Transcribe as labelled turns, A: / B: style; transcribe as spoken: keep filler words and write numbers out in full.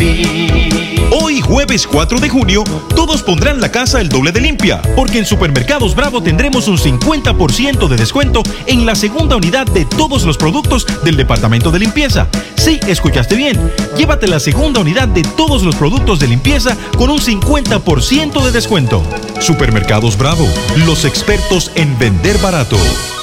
A: ti.
B: Hoy, jueves cuatro de junio, todos pondrán la casa el doble de limpia, porque en Supermercados Bravo tendremos un cincuenta por ciento de descuento en la segunda unidad de todos los productos del departamento de limpieza. Sí, escuchaste bien. Llévate la segunda unidad de todos los productos de limpieza con un cincuenta por ciento de descuento. Supermercados Bravo, los expertos en vender barato.